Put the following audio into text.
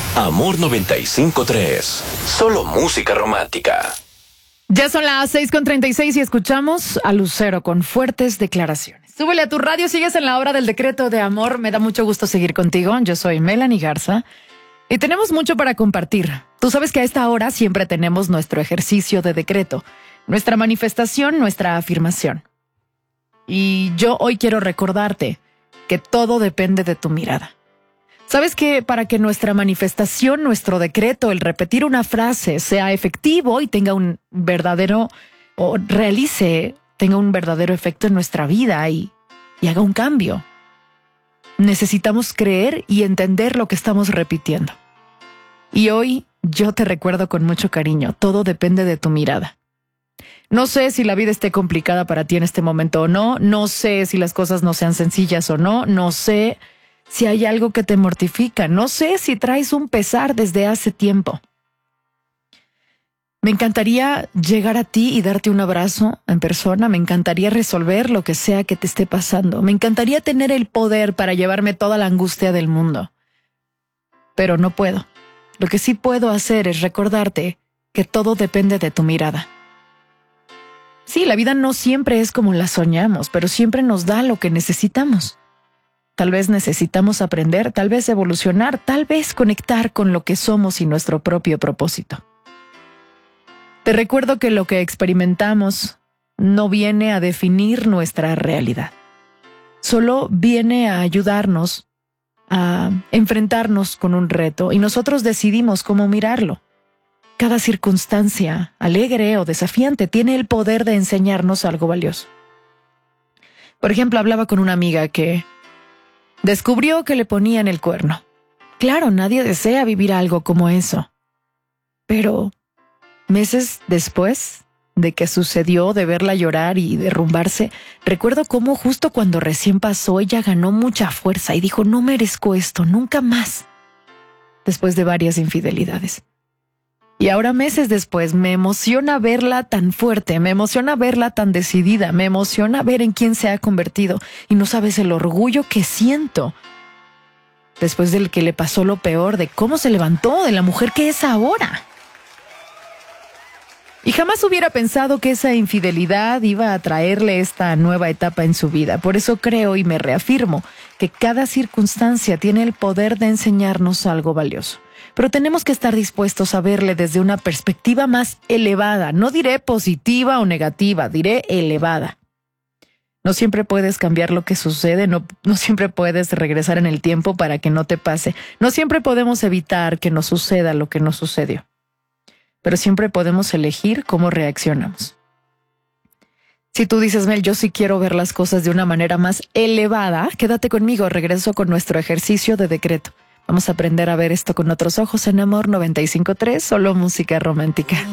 Amor 95.3. Solo música romántica. Ya son las 6:36 y escuchamos a Lucero con fuertes declaraciones. Súbele a tu radio, sigues en la hora del decreto de amor. Me da mucho gusto seguir contigo. Yo soy Melanie Garza y tenemos mucho para compartir. Tú sabes que a esta hora siempre tenemos nuestro ejercicio de decreto, nuestra manifestación, nuestra afirmación. Y yo hoy quiero recordarte que todo depende de tu mirada. ¿Sabes que para que nuestra manifestación, nuestro decreto, el repetir una frase sea efectivo y tenga un verdadero, o tenga un verdadero efecto en nuestra vida y haga un cambio? Necesitamos creer y entender lo que estamos repitiendo. Y hoy yo te recuerdo con mucho cariño, todo depende de tu mirada. No sé si la vida esté complicada para ti en este momento o no, no sé si las cosas no sean sencillas o no, no sé si hay algo que te mortifica, no sé si traes un pesar desde hace tiempo. Me encantaría llegar a ti y darte un abrazo en persona, me encantaría resolver lo que sea que te esté pasando, me encantaría tener el poder para llevarme toda la angustia del mundo, pero no puedo. Lo que sí puedo hacer es recordarte que todo depende de tu mirada. Sí, la vida no siempre es como la soñamos, pero siempre nos da lo que necesitamos. Tal vez necesitamos aprender, tal vez evolucionar, tal vez conectar con lo que somos y nuestro propio propósito. Te recuerdo que lo que experimentamos no viene a definir nuestra realidad. Solo viene a ayudarnos a enfrentarnos con un reto y nosotros decidimos cómo mirarlo. Cada circunstancia, alegre o desafiante, tiene el poder de enseñarnos algo valioso. Por ejemplo, hablaba con una amiga que descubrió que le ponían el cuerno. Claro, nadie desea vivir algo como eso. Pero meses después de que sucedió, de verla llorar y derrumbarse, recuerdo cómo justo cuando recién pasó, ella ganó mucha fuerza y dijo, no merezco esto, nunca más. Después de varias infidelidades. Y ahora, meses después, me emociona verla tan fuerte, me emociona verla tan decidida, me emociona ver en quién se ha convertido. Y no sabes el orgullo que siento después del que le pasó lo peor, de cómo se levantó, de la mujer que es ahora. Y jamás hubiera pensado que esa infidelidad iba a traerle esta nueva etapa en su vida. Por eso creo y me reafirmo que cada circunstancia tiene el poder de enseñarnos algo valioso. Pero tenemos que estar dispuestos a verle desde una perspectiva más elevada. No diré positiva o negativa, diré elevada. No siempre puedes cambiar lo que sucede, no siempre puedes regresar en el tiempo para que no te pase. No siempre podemos evitar que nos suceda lo que nos sucedió. Pero siempre podemos elegir cómo reaccionamos. Si tú dices, Mel, yo sí quiero ver las cosas de una manera más elevada, quédate conmigo, regreso con nuestro ejercicio de decreto. Vamos a aprender a ver esto con otros ojos en Amor 95.3, solo música romántica.